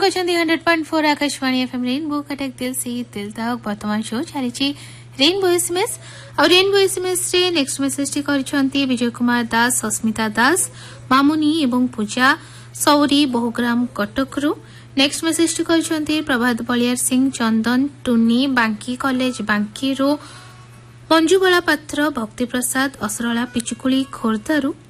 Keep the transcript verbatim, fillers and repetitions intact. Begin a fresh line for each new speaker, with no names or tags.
करछन्ती hundred point four Akashvani FM rainbow Cuttack दिल से दिल तक वर्तमान शो चलीची रेनबो एसएमएस और रेनबो एसएमएस रे next message T करछन्ती Vijay Kumar Das अस्मिता दास मामुनी एवं पूजा सौरी बहुग्राम कटक रु नेक्स्ट मेसेज टी करछन्ती प्रभात बलियार सिंह चंदन टुनी बांकी कॉलेज बांकी रो मंजुबाला पात्र भक्ति प्रसाद असरला पिचुकुली खोर्धारू